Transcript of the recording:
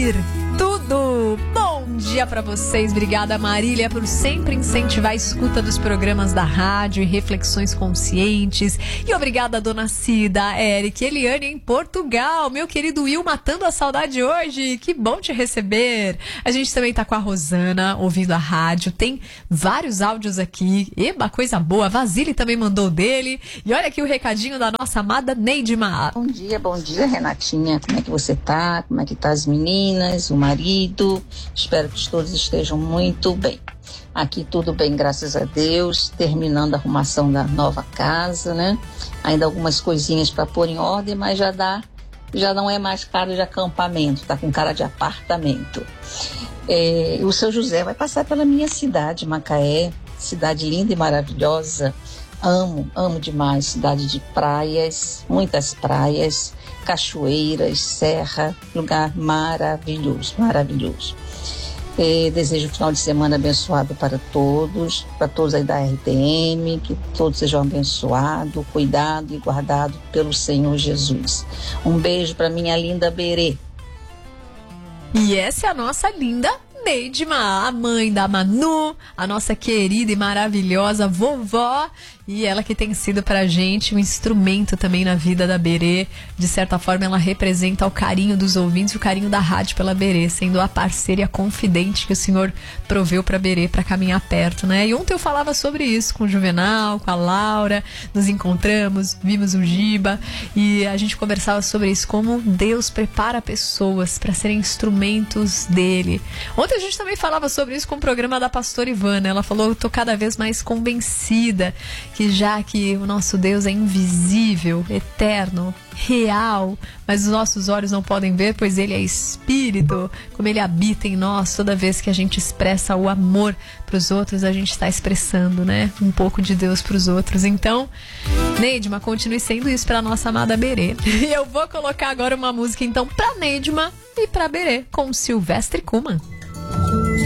ouvir tudo. Bom dia pra vocês. Obrigada, Marília, por sempre incentivar a escuta dos programas da rádio e reflexões conscientes. E obrigada, dona Cida, Eric, Eliane em Portugal. Meu querido Will, matando a saudade hoje. Que bom te receber. A gente também tá com a Rosana, ouvindo a rádio. Tem vários áudios aqui. Eba, coisa boa. A Vasile também mandou dele. E olha aqui o recadinho da nossa amada Neidma. Bom dia, Renatinha. Como é que você tá? Como é que tá as meninas, o marido? Espero que todos estejam muito bem. Aqui tudo bem, graças a Deus. Terminando a arrumação da nova casa, né? Ainda algumas coisinhas para pôr em ordem, mas já não é mais cara de acampamento, tá com cara de apartamento. O seu José vai passar pela minha cidade, Macaé, cidade linda e maravilhosa. Amo demais, cidade de praias, muitas praias, cachoeiras, serra, lugar maravilhoso. Desejo um final de semana abençoado para todos aí da RTM, que todos sejam abençoados, cuidados e guardados pelo Senhor Jesus. Um beijo para minha linda Berê. E essa é a nossa linda Neidma, a mãe da Manu, a nossa querida e maravilhosa vovó, e ela que tem sido pra gente um instrumento também na vida da Berê. De certa forma, ela representa o carinho dos ouvintes e o carinho da rádio pela Berê, sendo a parceira e a confidente que o Senhor proveu pra Berê pra caminhar perto, né? E ontem eu falava sobre isso com o Juvenal, com a Laura, nos encontramos, vimos o Giba e a gente conversava sobre isso, como Deus prepara pessoas para serem instrumentos dele. Ontem a gente também falava sobre isso com o programa da pastora Ivana. Ela falou: eu tô cada vez mais convencida que já que o nosso Deus é invisível, eterno, real, mas os nossos olhos não podem ver, pois ele é espírito, como ele habita em nós, toda vez que a gente expressa o amor para os outros, a gente está expressando, né, um pouco de Deus para os outros. Então, Neidma, continue sendo isso para nossa amada Berê. E eu vou colocar agora uma música então para Neidma e para Berê com Silvestre Kuman.